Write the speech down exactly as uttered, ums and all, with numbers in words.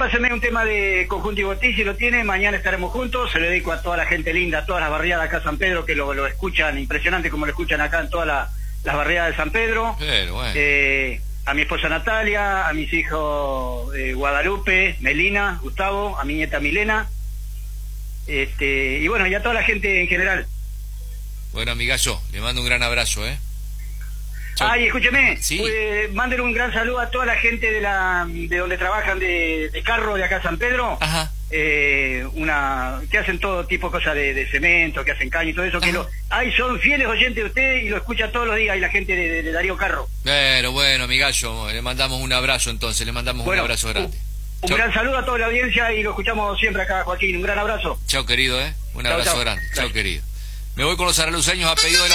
páseme un tema de Conjuntivo-T, si lo tiene, mañana estaremos juntos. Se lo dedico a toda la gente linda, a todas las barriadas acá de San Pedro, que lo, lo escuchan, impresionante como lo escuchan acá en todas la, las barriadas de San Pedro. Pero, bueno. eh, a mi esposa Natalia, a mis hijos eh, Guadalupe, Melina, Gustavo, a mi nieta Milena, este, y bueno, y a toda la gente en general. Bueno, amigazo, le mando un gran abrazo, ¿eh? Chau. Ay, escúcheme, Sí. pues, manden un gran saludo a toda la gente de la de donde trabajan de, de carro de acá San Pedro. Ajá. Eh, una que hacen todo tipo de cosas de, de cemento, que hacen caño y todo eso. Ajá. Que lo, ay, son fieles oyentes de usted y lo escucha todos los días, y la gente de, de, de Darío Carro. Pero bueno, amigallo, le mandamos un abrazo entonces, le mandamos bueno, un abrazo grande. Un, un gran saludo a toda la audiencia y lo escuchamos siempre acá, Joaquín. Un gran abrazo. Chao, querido, ¿eh? Un chau, abrazo chau. grande. Chao, querido. Me voy con los araluceños a pedido de la